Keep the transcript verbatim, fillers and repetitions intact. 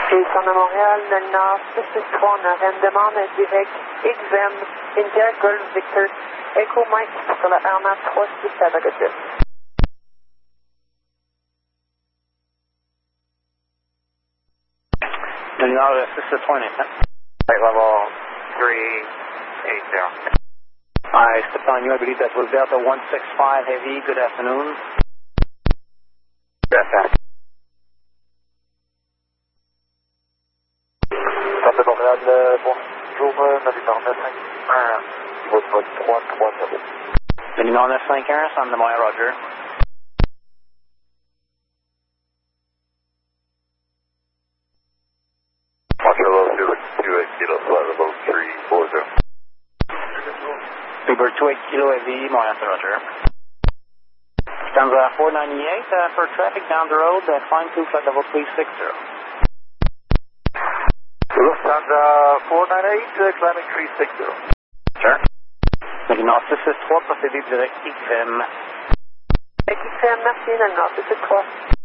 Houston à Montréal, le Nord six six trois neuf, une demande directe X M, India Golf Victor, Echo Mike sur la Arma trois six sept Augustus. Le Nord six six trois neuf, flight level three eight zero. I stepped on you, I believe that was Delta one six five Heavy, good afternoon. Good afternoon. Centre de Montréal, bonjour, navigant neuf cinq un, votre mode trois trois zéro. Le numéro neuf cinq un, Centre de Montréal, Roger. Montreal two eight kilo, flight level three four zero. Bluebird two eight kilo Heavy, Montreal, Roger. Stanza four ninety-eight, uh, for traffic down the road, uh, climb to flight level three six zero. Lufthansa four ninety-eight, uh, climbing three six zero. Sure. Le Nord six six trois, procédé direct X M. X M, merci, le Nord six six trois.